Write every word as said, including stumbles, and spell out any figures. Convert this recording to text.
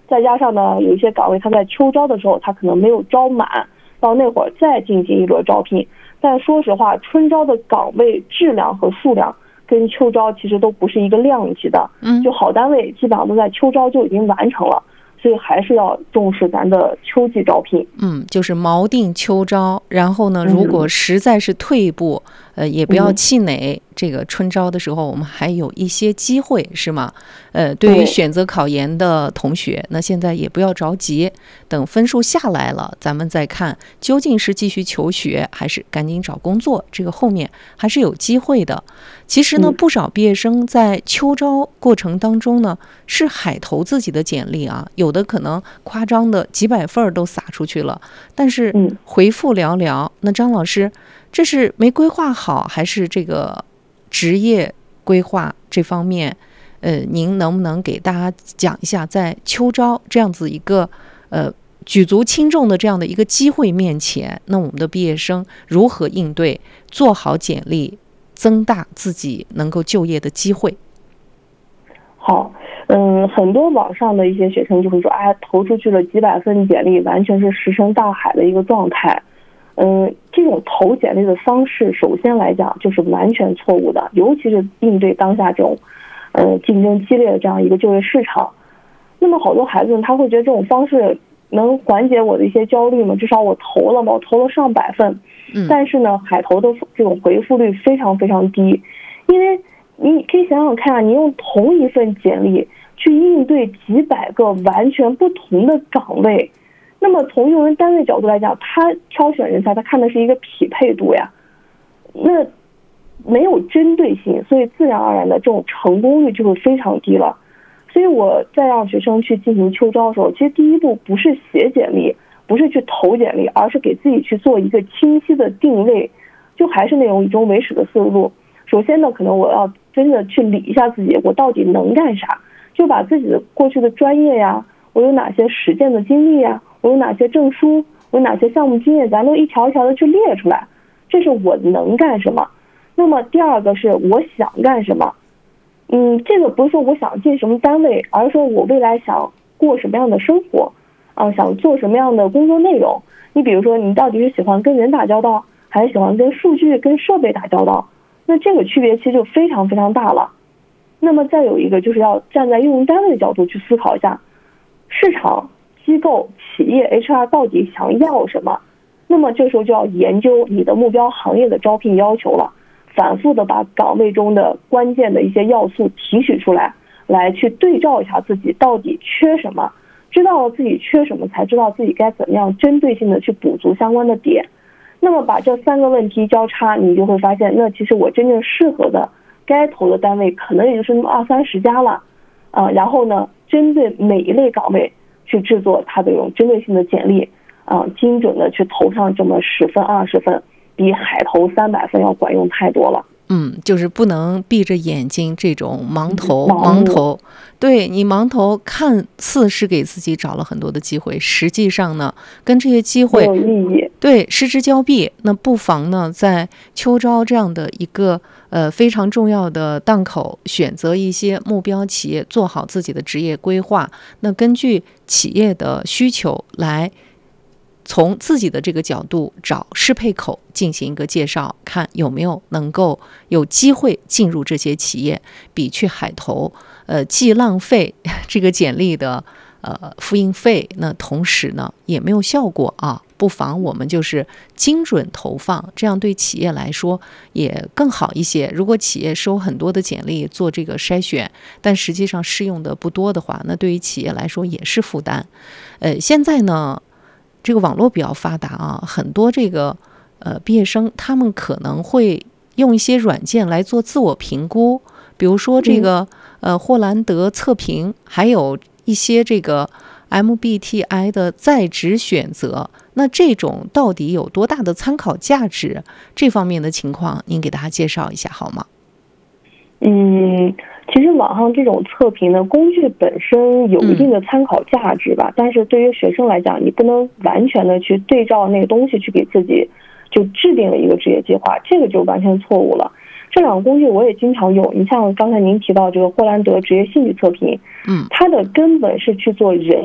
再加上呢，有一些岗位它在秋招的时候它可能没有招满，到那会儿再进行一轮招聘。但说实话，春招的岗位质量和数量跟秋招其实都不是一个量级的， 嗯， 就好单位基本上都在秋招就已经完成了，所以还是要重视咱的秋季招聘。 嗯，就是锚定秋招，然后呢，如果实在是退步，嗯、呃，也不要气馁。嗯，这个春招的时候，我们还有一些机会，是吗？呃，对于选择考研的同学，那现在也不要着急，等分数下来了，咱们再看究竟是继续求学，还是赶紧找工作。这个后面还是有机会的。其实呢，不少毕业生在秋招过程当中呢，是海投自己的简历啊，有的可能夸张的几百份都撒出去了，但是回复寥寥。那张老师，这是没规划好，还是这个职业规划这方面，呃，您能不能给大家讲一下，在秋招这样子一个呃举足轻重的这样的一个机会面前，那我们的毕业生如何应对，做好简历，增大自己能够就业的机会？ 好，嗯，很多网上的一些学生就会说，哎，投出去了几百份简历，完全是石沉大海的一个状态。嗯，这种投简历的方式，首先来讲就是完全错误的，尤其是应对当下这种，呃，竞争激烈的这样一个就业市场。那么好多孩子他会觉得这种方式能缓解我的一些焦虑吗？至少我投了嘛，我投了上百份，但是呢，海投的这种回复率非常非常低，因为你可以想想看啊，你用同一份简历去应对几百个完全不同的岗位。那么从用人单位角度来讲，他挑选人才，他看的是一个匹配度呀，那没有针对性，所以自然而然的这种成功率就会非常低了。所以我在让学生去进行秋招的时候，其实第一步不是写简历，不是去投简历，而是给自己去做一个清晰的定位，就还是那种以终为始的思路。首先呢，可能我要真的去理一下自己，我到底能干啥，就把自己的过去的专业呀，我有哪些实践的经历呀，我有哪些证书，我有哪些项目经验，咱都一条一条的去列出来，这是我能干什么。那么第二个是我想干什么。嗯，这个不是说我想进什么单位，而是说我未来想过什么样的生活，啊，想做什么样的工作内容。你比如说，你到底是喜欢跟人打交道，还是喜欢跟数据、跟设备打交道？那这个区别其实就非常非常大了。那么再有一个就是要站在用人单位的角度去思考一下，市场、机构、企业 H R 到底想要什么？那么这时候就要研究你的目标行业的招聘要求了，反复的把岗位中的关键的一些要素提取出来，来去对照一下自己到底缺什么，知道了自己缺什么，才知道自己该怎么样针对性的去补足相关的点。那么把这三个问题交叉，你就会发现，那其实我真正适合的该投的单位可能也就是那么二三十家了，啊、呃，然后呢，针对每一类岗位去制作它的这种针对性的简历，啊、呃，精准的去投上这么十份二十份，比海投三百份要管用太多了。 嗯，就是不能闭着眼睛这种盲投，盲投，对，你盲投看似是给自己找了很多的机会，实际上呢，跟这些机会没有意义， 对，失之交臂。那不妨呢，在秋招这样的一个呃非常重要的档口，选择一些目标企业，做好自己的职业规划。那根据企业的需求来，从自己的这个角度找适配口进行一个介绍，看有没有能够有机会进入这些企业，比去海投呃既浪费这个简历的呃复印费，那同时呢也没有效果啊。不妨我们就是精准投放，这样对企业来说也更好一些。如果企业收很多的简历做这个筛选，但实际上适用的不多的话，那对于企业来说也是负担。呃，现在呢这个网络比较发达啊，很多这个呃毕业生他们可能会用一些软件来做自我评估，比如说这个呃霍兰德测评，还有一些这个 M B T I 的在职选择。那这种到底有多大的参考价值？这方面的情况，您给大家介绍一下好吗？ 嗯，其实网上这种测评的工具本身有一定的参考价值吧，嗯、但是对于学生来讲，你不能完全的去对照那个东西去给自己就制定了一个职业计划，这个就完全错误了。这两个工具我也经常用，你像刚才您提到这个霍兰德职业兴趣测评，嗯，它的根本是去做人